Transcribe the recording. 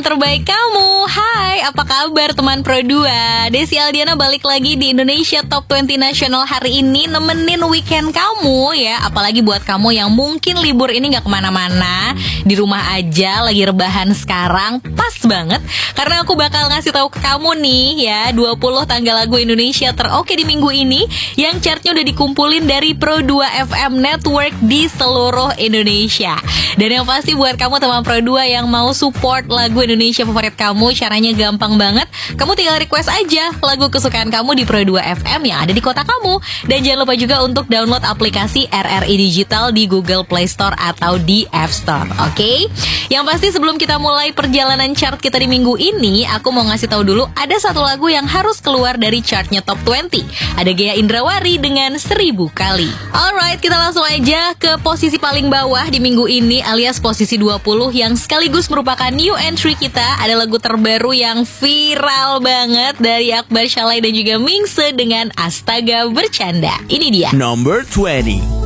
terbaik kamu. Hai, apa kabar teman Pro 2? Desi Aldiana balik lagi di Indonesia Top 20 Nasional hari ini, nemenin weekend kamu ya. Apalagi buat kamu yang mungkin libur ini gak kemana-mana, di rumah aja, lagi rebahan sekarang. Pas banget, karena aku bakal ngasih tahu ke kamu nih ya 20 tanggal lagu Indonesia teroke di minggu ini, yang chartnya udah dikumpulin dari Pro 2 FM Network di seluruh Indonesia. Dan yang pasti buat kamu teman Pro 2 yang mau support lagu Indonesia favorit kamu, caranya gampang banget. Kamu tinggal request aja lagu kesukaan kamu di Pro 2 FM yang ada di kota kamu. Dan jangan lupa juga untuk download aplikasi RRI Digital di Google Play Store atau di App Store. Oke? Yang pasti sebelum kita mulai perjalanan chart kita di minggu ini, aku mau ngasih tahu dulu ada satu lagu yang harus keluar dari chartnya Top 20. Ada Gea Indrawari dengan 1000 Kali. Alright, kita langsung aja ke posisi paling bawah di minggu ini, alias posisi 20, yang sekaligus merupakan new entry kita. Ada lagu terbaru yang viral banget dari Akbar Shalay dan juga Mingse dengan Astaga Bercanda. Ini dia Number 20.